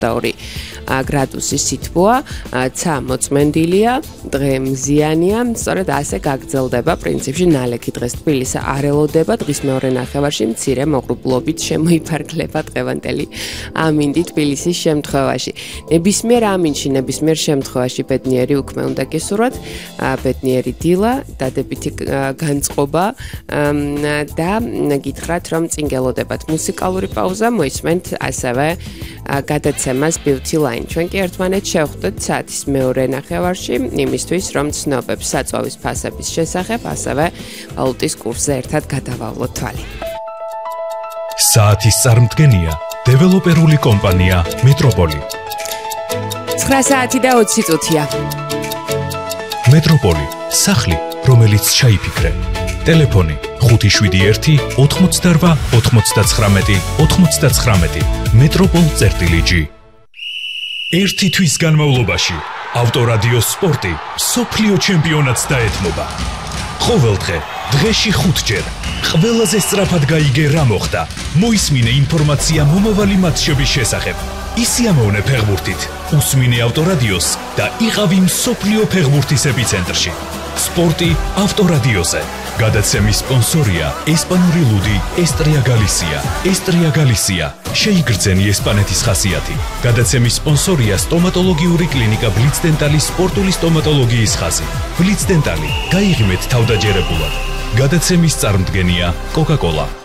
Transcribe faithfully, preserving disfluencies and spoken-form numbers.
ოცდაორი გრადუსი სითბოა, ცა მოწმენდილია, დღე მზიანია, სწორედ ასე გაგრძელდება პრინციპში ნალექი დღეს თბილისი არ ელოდება, დღის მეორე ნახევარში მცირე მოღრუბლობით შემოიფარგლება დღევანდელი ამინდი თბილისის შემთხვევაში. ნებისმიერ ამინდში, ნებისმიერ შემთხვევაში ბედნიერი უქმე უნდა გესურვათ, ბედნიერი დილა, დადებითი განწყობა და გითხრათ, რომ წინ გელოდებათ მუსიკალური პაუზა, მოისმენთ ასევე გადაცემას Beauty Line. ჩვენ კი ერთმანეთს შევხვდეთ საათის მეორე ნახევარში, იმისთვის, რომ ცნობებს საწვავის ფასების შესახებ, ასევე ვალუტის კურსზე ერთად გადავავლოთ თვალი. საათის წარმდგენია დეველოპერული კომპანია მეტროპოლი. ცხრა საათი და ოცი წუთია. მეტროპოლი, სახლი, რომელიც ჩაიფიქრე. ტელეფონი ხუთი შვიდი ერთი ოთხმოცდარვა ოთხმოცდაცხრამეტი ოთხმოცდაცხრამეტი მეტროპოლ.გი. ერთი თვის განმავლობაში ავტორადიო სპორტი მსოფლიო ჩემპიონატს დაეთმობა. ყოველდღე დღეში ხუთჯერ ყველაზე სწრაფად გაიგე რა მოხდა. მოისმინე ინფორმაცია მომავალი მატჩების შესახებ. ისიამოვნე ფეხბურთით, უსმინე ავტორადიოს და იყავი მსოფლიო ფეხბურთის ეპიცენტრში. სპორტი ავტორადიოზე. გადაცემის სპონსორია ესპანური ლუდი ესტრია გალისია. ესტრია გალისია. შეიგრძენი ესპანეთის ხასიათი. გადაცემის სპონსორია სტომატოლოგიური კლინიკა ბლიცდენტალის სპორტული სტომატოლოგიის ხაზი. ბლიცდენტალი. გაიღიმეთ თავდაჯერებულად. გადაცემის წარმდგენია კოკა-კოლა.